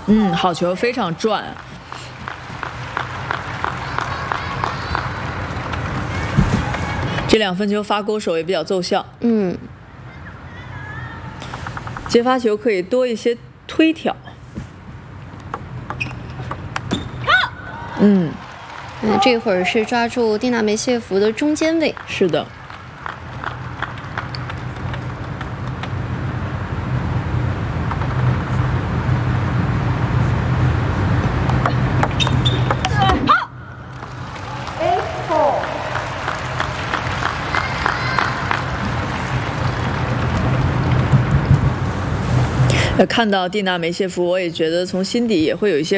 好球，非常转。这2分球发勾手也比较奏效。接发球可以多一些推挑。 这会儿是抓住蒂娜梅谢夫的中间位。 是的。看到蒂娜梅谢夫，我也觉得从心底也会有一些